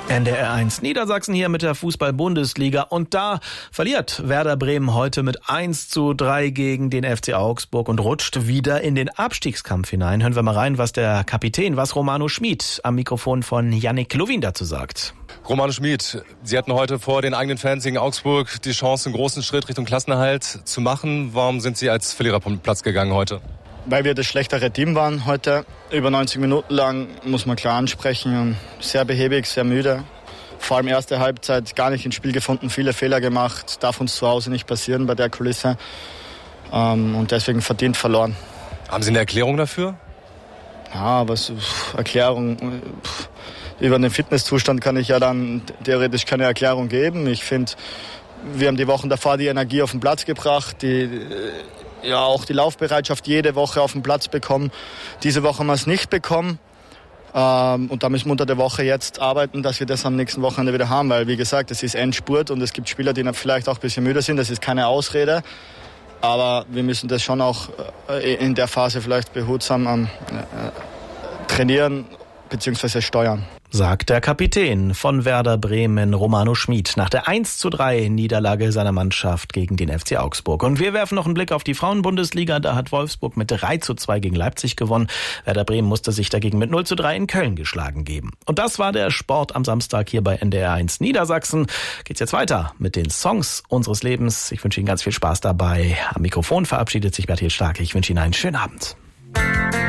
NDR1 Niedersachsen hier mit der Fußball-Bundesliga. Und da verliert Werder Bremen heute mit 1:3 gegen den FC Augsburg und rutscht wieder in den Abstiegskampf hinein. Hören wir mal rein, was der Kapitän, was Romano Schmid am Mikrofon von Yannick Lovin dazu sagt. Romano Schmid, Sie hatten heute vor den eigenen Fans gegen Augsburg die Chance, einen großen Schritt Richtung Klassenerhalt zu machen. Warum sind Sie als Verlierer vom Platz gegangen heute? Weil wir das schlechtere Team waren heute. Über 90 Minuten lang, muss man klar ansprechen. Sehr behäbig, sehr müde. Vor allem erste Halbzeit gar nicht ins Spiel gefunden, viele Fehler gemacht. Darf uns zu Hause nicht passieren bei der Kulisse. Und deswegen verdient verloren. Haben Sie eine Erklärung dafür? Ja, Erklärung. Über den Fitnesszustand kann ich ja dann theoretisch keine Erklärung geben. Ich finde, wir haben die Wochen davor die Energie auf den Platz gebracht, auch die Laufbereitschaft jede Woche auf den Platz bekommen. Diese Woche haben wir es nicht bekommen. Und da müssen wir unter der Woche jetzt arbeiten, dass wir das am nächsten Wochenende wieder haben. Weil, wie gesagt, es ist Endspurt und es gibt Spieler, die vielleicht auch ein bisschen müde sind. Das ist keine Ausrede. Aber wir müssen das schon auch in der Phase vielleicht behutsam trainieren bzw. steuern. Sagt der Kapitän von Werder Bremen, Romano Schmid, nach der 1:3 Niederlage seiner Mannschaft gegen den FC Augsburg. Und wir werfen noch einen Blick auf die Frauenbundesliga. Da hat Wolfsburg mit 3:2 gegen Leipzig gewonnen. Werder Bremen musste sich dagegen mit 0:3 in Köln geschlagen geben. Und das war der Sport am Samstag hier bei NDR1 Niedersachsen. Geht's jetzt weiter mit den Songs unseres Lebens. Ich wünsche Ihnen ganz viel Spaß dabei. Am Mikrofon verabschiedet sich Bertil Starke. Ich wünsche Ihnen einen schönen Abend.